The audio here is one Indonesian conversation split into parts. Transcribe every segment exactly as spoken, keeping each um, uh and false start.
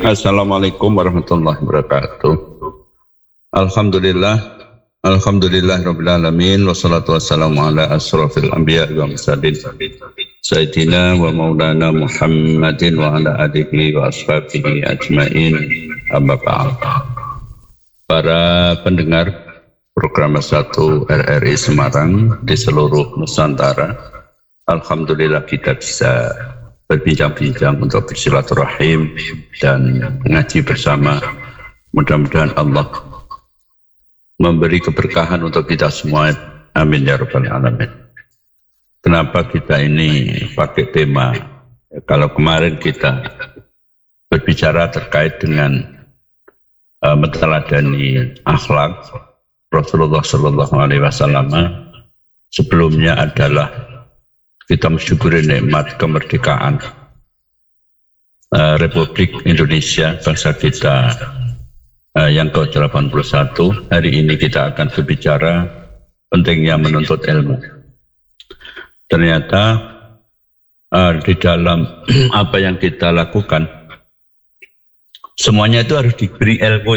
Assalamualaikum warahmatullahi wabarakatuh. Alhamdulillah, alhamdulillah rabbil alamin, wassalatu wassalamu ala asrofil anbiya wa mursalin sayyidina wa maulana Muhammadin wa ala alihi wa ashabihi ajmain. Amma ba'd. Para pendengar program satu R R I Semarang di seluruh Nusantara, alhamdulillah kita bisa berbincang-bincang untuk bersilaturahim dan mengaji bersama. Mudah-mudahan Allah memberi keberkahan untuk kita semua. Amin ya rabbal alamin. Kenapa kita ini pakai tema? Kalau kemarin kita berbicara terkait dengan uh, meneladani akhlak Rasulullah Shallallahu Alaihi Wasallam, sebelumnya adalah kita mensyukuri nikmat kemerdekaan uh, Republik Indonesia, bangsa kita uh, yang ke delapan puluh satu. Hari ini kita akan berbicara pentingnya menuntut ilmu. Ternyata uh, di dalam apa yang kita lakukan, semuanya itu harus diberi ilmu.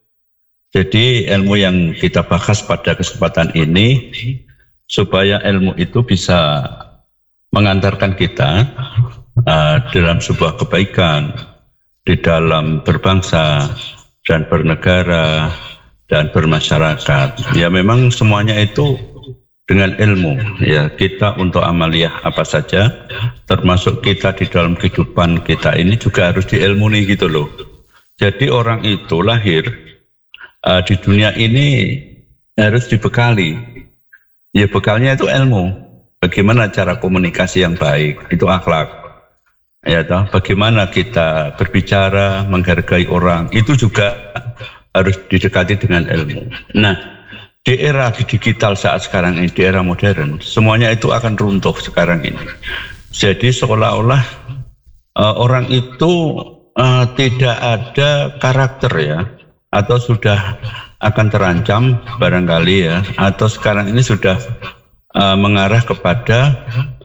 Jadi ilmu yang kita bahas pada kesempatan ini, supaya ilmu itu bisa mengantarkan kita uh, dalam sebuah kebaikan, di dalam berbangsa dan bernegara dan bermasyarakat. Ya memang semuanya itu dengan ilmu. Ya kita untuk amaliyah apa saja, termasuk kita di dalam kehidupan kita ini juga harus diilmuni gitu loh. Jadi orang itu lahir uh, di dunia ini harus dibekali. Ya bekalnya itu ilmu. Bagaimana cara komunikasi yang baik, itu akhlak. Ya, toh, bagaimana kita berbicara, menghargai orang, itu juga harus didekati dengan ilmu. Nah, di era digital saat sekarang ini, di era modern, semuanya itu akan runtuh sekarang ini. Jadi seolah-olah uh, orang itu uh, tidak ada karakter ya, atau sudah akan terancam barangkali ya, atau sekarang ini sudah Uh, mengarah kepada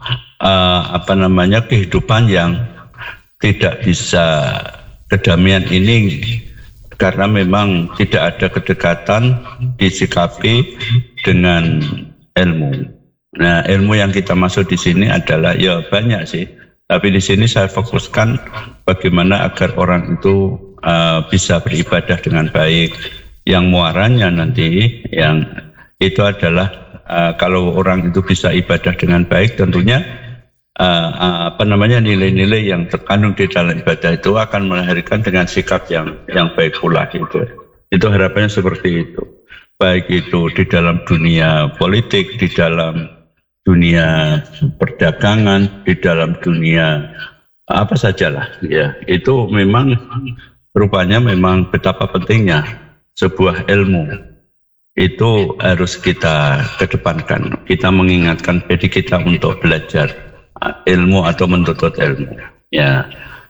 uh, apa namanya kehidupan yang tidak bisa kedamaian ini, karena memang tidak ada kedekatan disikapi dengan ilmu. Nah, ilmu yang kita maksud di sini adalah ya banyak sih, tapi di sini saya fokuskan bagaimana agar orang itu uh, bisa beribadah dengan baik. Yang muaranya nanti yang itu adalah Uh, kalau orang itu bisa ibadah dengan baik, tentunya uh, uh, apa namanya nilai-nilai yang terkandung di dalam ibadah itu akan melahirkan dengan sikap yang yang baik pula gitu. Itu harapannya seperti itu. Baik itu di dalam dunia politik, di dalam dunia perdagangan, di dalam dunia apa sajalah ya. Itu memang rupanya memang betapa pentingnya sebuah ilmu. Itu harus kita kedepankan. Kita mengingatkan diri kita untuk belajar ilmu atau menuntut ilmu. Ya,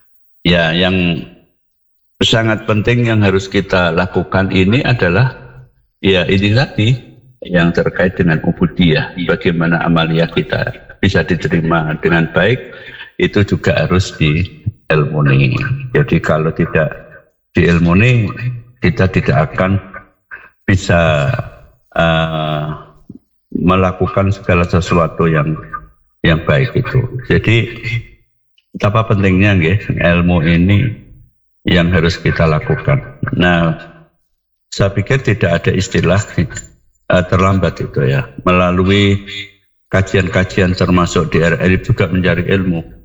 ya yang sangat penting yang harus kita lakukan ini adalah ya ini tadi yang terkait dengan ubudiyah. Bagaimana amaliyah kita bisa diterima dengan baik, itu juga harus diilmuni. Jadi kalau tidak diilmuni, kita tidak akan bisa uh, melakukan segala sesuatu yang yang baik itu. Jadi betapa pentingnya nggih ilmu ini yang harus kita lakukan. Nah, saya pikir tidak ada istilah uh, terlambat itu ya. Melalui kajian-kajian termasuk di R R I juga mencari ilmu.